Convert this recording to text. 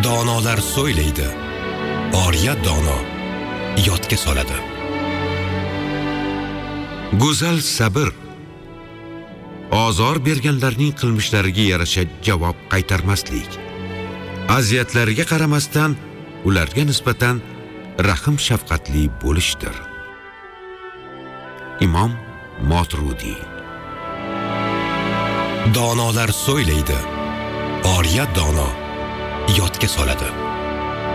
Donolar so'ylaydi, oriya dono yodga soladi. Go'zal sabr ozor berganlarning qilmishlariga yarasha javob qaytarmaslik. Aziyatlariga qaramasdan ularga nisbatan rahim shafqatli bo'lishdir. Imom Moturudi. Donolar so'ylaydi, oriya dono yodga soladi.